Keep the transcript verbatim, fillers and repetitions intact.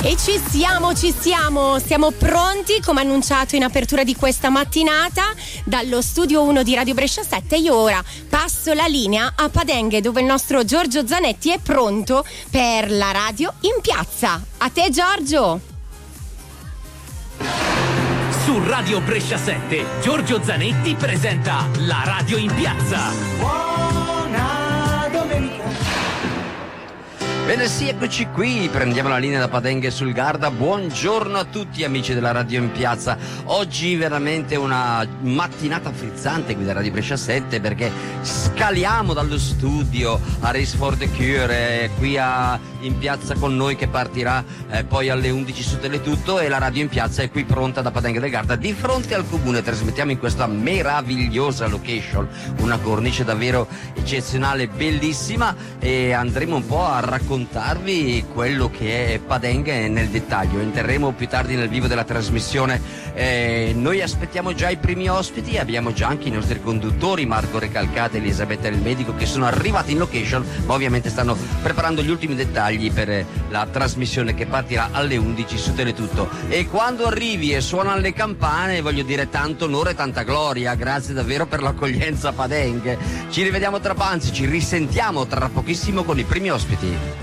E ci siamo, ci siamo, siamo pronti come annunciato in apertura di questa mattinata dallo studio uno di Radio Brescia sette. Io ora passo la linea a Padenghe, dove il nostro Giorgio Zanetti è pronto per la radio in piazza. A te Giorgio! Su Radio Brescia sette, Giorgio Zanetti presenta la radio in piazza. Buona domenica. Bene, sì, eccoci qui, prendiamo la linea da Padenghe sul Garda. Buongiorno a tutti amici della Radio in Piazza. Oggi veramente una mattinata frizzante qui da Radio Brescia sette, perché scaliamo dallo studio a Race for the Cure, qui a, in piazza con noi, che partirà eh, poi alle undici su Teletutto, e la Radio in Piazza è qui pronta da Padenghe del Garda di fronte al comune. Trasmettiamo in questa meravigliosa location, una cornice davvero eccezionale, bellissima, e andremo un po' a raccontarvi quello che è Padenghe nel dettaglio. Entreremo più tardi nel vivo della trasmissione. Eh, noi aspettiamo già i primi ospiti, abbiamo già anche i nostri conduttori Marco Recalcate e Elisabetta del Medico, che sono arrivati in location, ma ovviamente stanno preparando gli ultimi dettagli per la trasmissione che partirà alle undici su Teletutto. E quando arrivi e suonano le campane, voglio dire, tanto onore e tanta gloria. Grazie davvero per l'accoglienza Padenghe. Ci rivediamo tra panzi, ci risentiamo tra pochissimo con i primi ospiti.